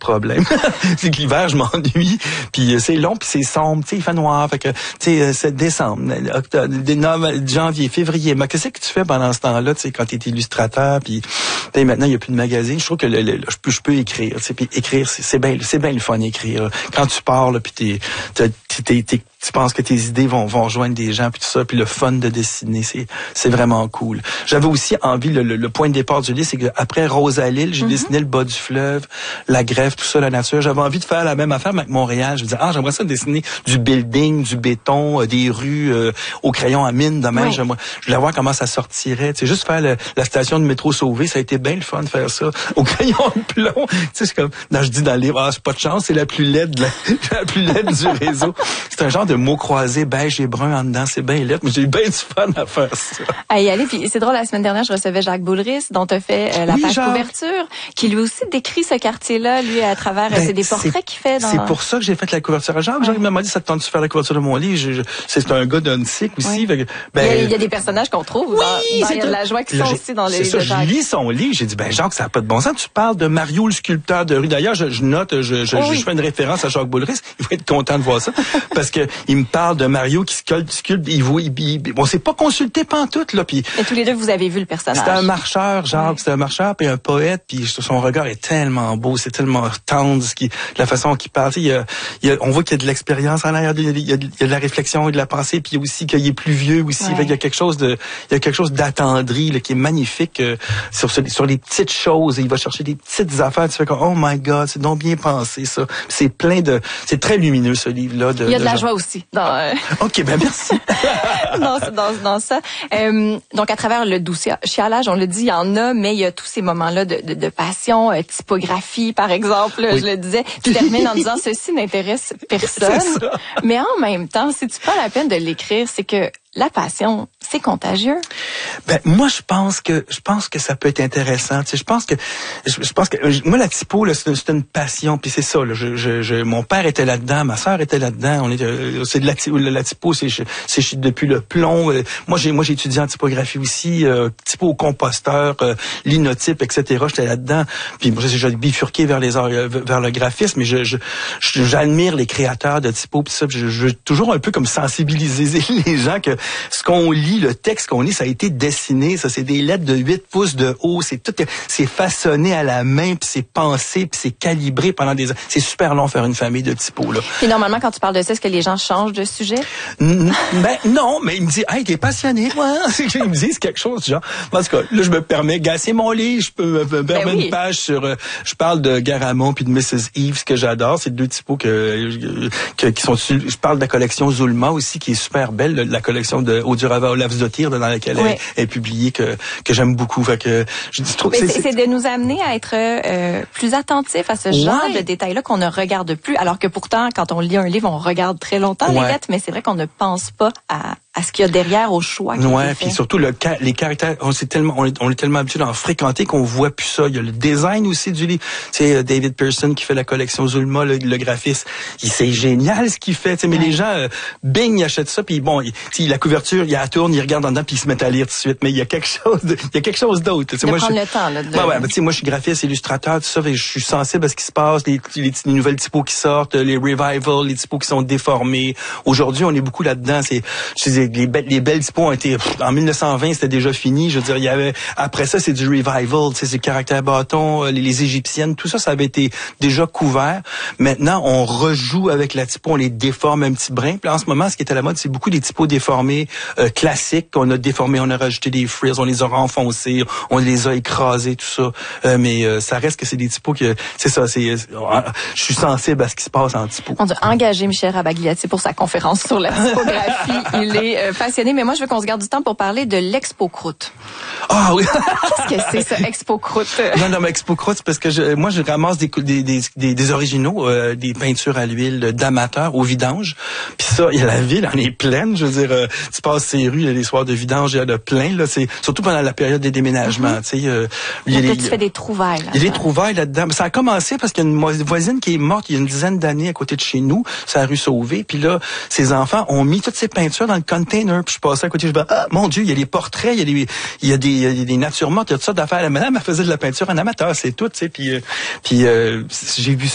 problème. C'est que l'hiver, je m'ennuie, puis c'est long, puis c'est sombre, tu sais, il fait noir, fait que, tu sais, c'est décembre, octobre, janvier, février. Mais qu'est-ce que tu fais pendant ce temps-là, tu sais, quand t'es illustrateur, puis maintenant, il n'y a plus de magazine. Je trouve que je peux écrire, tu sais, puis écrire, c'est bien le fun d'écrire. Quand tu parles, puis tu penses que tes idées vont rejoindre des gens, puis tout ça, puis le fun de dessiner, c'est vraiment cool. J'avais aussi envie, le point de départ du livre, c'est que après Rosalille, j'ai dessiné le bas du fleuve, la grève, tout ça, la nature. J'avais envie de faire la même affaire avec Montréal. Je me disais, j'aimerais ça dessiner du building, du béton, des rues au crayon à mine, de même. Je voulais voir comment ça sortirait. Tu sais, juste faire la station de métro Sauvé, ça a été bien le fun de faire ça au crayon de plomb. Tu sais, c'est comme, je dis dans le livre, c'est pas de chance, c'est la plus laide, la plus laide du réseau. C'est un genre de mots croisés, beige et brun en dedans, c'est bien laid, mais j'ai eu bien du fun à faire ça. Allez, puis c'est drôle, la semaine dernière, je recevais Jacques Boulris, dont tu as fait la page couverture, qui lui aussi décrit ce quartier-là, lui, à travers, c'est des portraits qu'il fait dans... C'est pour ça que j'ai fait la couverture à Jacques. Jacques m'a dit, ça te tente de faire la couverture de mon livre? C'est un gars d'Unsick aussi. Oui. Il y a des personnages qu'on trouve dans Il y a de la joie qui sont aussi dans les livres de Jacques. Je lis son livre, j'ai dit, Jacques, ça n'a pas de bon sens. Tu parles de Mario, le sculpteur de rue. D'ailleurs, je note, je fais une référence à Jacques Boulris. Il va être content de voir ça. Parce que il me parle de Mario qui sculpte, on s'est pas consulté pantoute, là. Puis, et tous les deux, vous avez vu le personnage. C'était un marcheur, Jacques, c'était un marcheur, puis un poète, puis son regard est tellement beau, c'est tellement tendre, la façon qu'il parle. On voit qu'il y a de l'expérience en arrière, il y a de la réflexion et de la pensée, puis aussi qu'il est plus vieux aussi. Il y a quelque chose d'attendri, là, qui est magnifique sur les petites choses. Et il va chercher des petites affaires. Tu fais comme, oh my God, c'est donc bien pensé, ça. C'est très lumineux, ce livre-là. Il y a de la joie aussi. OK, merci. dans ça. Donc, à travers le doux chialage, on le dit, il y en a, mais il y a tous ces moments-là de passion, typographie, par exemple, je le disais. Tu termines en disant, ceci n'intéresse personne. Mais en même temps, c'est-tu pas la peine de l'écrire, c'est que la passion, c'est contagieux. Moi, je pense que ça peut être intéressant. Tu sais, je pense que moi, la typo, là, c'est une passion. Puis c'est ça. Là, mon père était là-dedans, ma sœur était là-dedans. C'est de la typo, c'est depuis le plomb. Moi, j'ai étudié en typographie aussi, typo au composteur, linotype, etc. J'étais là-dedden. Puis moi, j'ai bifurqué vers le graphisme. Mais j'admire les créateurs de typo. Puis ça, je veux toujours un peu comme sensibiliser les gens que ce qu'on lit, le texte qu'on lit, ça a été dessiné, ça c'est des lettres de 8 pouces de haut, c'est façonné à la main, puis c'est pensé, puis c'est calibré pendant des ans. C'est super long faire une famille de typos, là. Et normalement, quand tu parles de ça, est-ce que les gens changent de sujet? Non, mais ils me disent, hey, t'es passionné, moi. Ils me disent quelque chose, genre. En tout cas, là, je me permets, c'est mon livre, je peux me permettre une page sur, je parle de Garamond puis de Mrs. Eves, que j'adore. C'est deux typos qui sont, je parle de la collection Zulma aussi, qui est super belle, la collection de Odurava Olavsdottir, dans laquelle elle est publiée, que j'aime beaucoup. Fait que c'est de nous amener à être plus attentifs à ce genre de détails-là qu'on ne regarde plus, alors que pourtant, quand on lit un livre, on regarde très longtemps les lettres, mais c'est vrai qu'on ne pense pas à ce qu'il y a derrière, au choix. Puis surtout les caractères, on est tellement habitué d'en fréquenter qu'on voit plus ça. Il y a le design aussi du livre. Tu sais, David Pearson qui fait la collection Zulma, le graphiste, c'est génial ce qu'il fait. Mais les gens, bing, ils achètent ça, puis bon, la couverture, il la tourne, ils regardent en dedans, puis ils se mettent à lire tout de suite. Mais il y a quelque chose d'autre. De prendre le temps, là. Moi, je suis graphiste, illustrateur, tout ça, je suis sensible à ce qui se passe, les nouvelles typos qui sortent, les revivals, les typos qui sont déformés. Aujourd'hui, on est beaucoup là-dedans. Les belles typos ont été, en 1920, c'était déjà fini. Je veux dire, il y avait, après ça, c'est du revival, c'est le caractère bâton, les égyptiennes, tout ça, ça avait été déjà couvert. Maintenant, on rejoue avec la typo, on les déforme un petit brin. Puis en ce moment, ce qui est à la mode, c'est beaucoup des typos déformés, classiques, qu'on a déformés, on a rajouté des frills, on les a renfoncés, on les a écrasés, tout ça. Mais ça reste que c'est des typos que, c'est ça, je suis sensible à ce qui se passe en typo. On a engagé Michel Rabagliati pour sa conférence sur la typographie. Il est passionné, mais moi, je veux qu'on se garde du temps pour parler de l'Expo Croûte. Ah oui! Qu'est-ce que c'est, ça, Expo Croûte? Non, mais Expo Croûte, c'est parce que moi, je ramasse des originaux, des peintures à l'huile d'amateurs au vidange. Puis ça, il y a la ville, en est pleine. Je veux dire, tu passes ces rues, il y a des soirs de vidange, il y en a plein, là. C'est surtout pendant la période des déménagements, tu sais. Tu fais des trouvailles, là. Il y a des trouvailles là-dedans. Ça a commencé parce qu'il y a une voisine qui est morte il y a une dizaine d'années à côté de chez nous, c'est la rue Sauvé. Puis là, ses enfants ont mis toutes ces peintures dans le container. Puis je passais à côté, je me dis, mon Dieu, il y a des portraits, il y a des natures mortes, il y a tout ça d'affaires. La madame, elle faisait de la peinture en amateur, c'est tout, tu sais. Puis j'ai vu